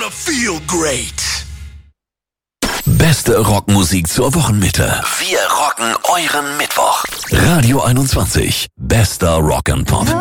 gonna feel great. Beste Rockmusik zur Wochenmitte. Wir rocken euren Mittwoch. Radio 21. Bester Rock and Pop.